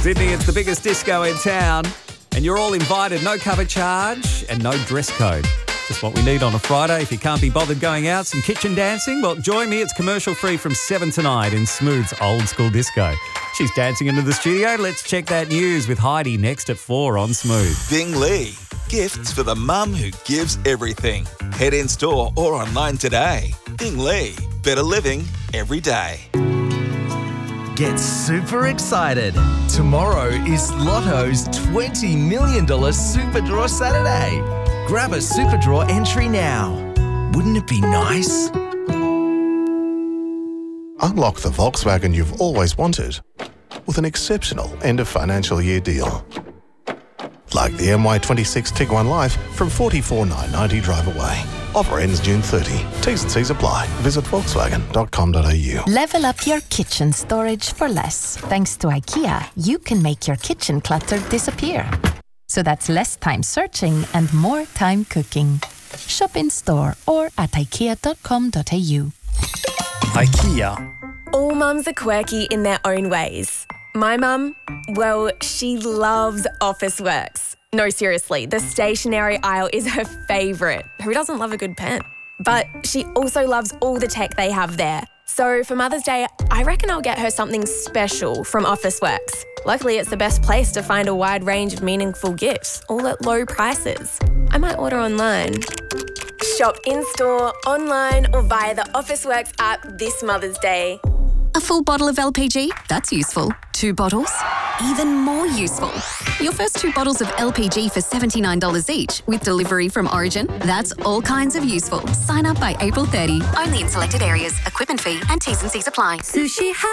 Sydney, it's the biggest disco in town, and you're all invited. No cover charge and no dress code. Just what we need on a Friday. If you can't be bothered going out, some kitchen dancing, well, join me. It's commercial free from 7 tonight in Smooth's Old School Disco. She's dancing into the studio. Let's check that news with Heidi next at 4 on Smooth. Bing Lee. Gifts for the mum who gives everything. Head in store or online today. Bing Lee. Better living every day. Get super excited. Tomorrow is Lotto's $20 million Super Draw Saturday. Grab a Super Draw entry now. Wouldn't it be nice? Unlock the Volkswagen you've always wanted with an exceptional end of financial year deal. Like the MY26 Tiguan Life from $44,990 drive away. Offer ends June 30. T's and C's apply. Visit volkswagen.com.au. Level up your kitchen storage for less. Thanks to IKEA, you can make your kitchen clutter disappear. So that's less time searching and more time cooking. Shop in store or at ikea.com.au. IKEA. All mums are quirky in their own ways. My mum, well, she loves Officeworks. No, seriously, the stationery aisle is her favourite. Who doesn't love a good pen? But she also loves all the tech they have there. So for Mother's Day, I reckon I'll get her something special from Officeworks. Luckily, it's the best place to find a wide range of meaningful gifts, all at low prices. I might order online. Shop in-store, online or via the Officeworks app this Mother's Day. A full bottle of LPG? That's useful. 2 bottles? Even more useful. Your first 2 bottles of LPG for $79 each with delivery from Origin? That's all kinds of useful. Sign up by April 30. Only in selected areas. Equipment fee and T's and C's apply. Sushi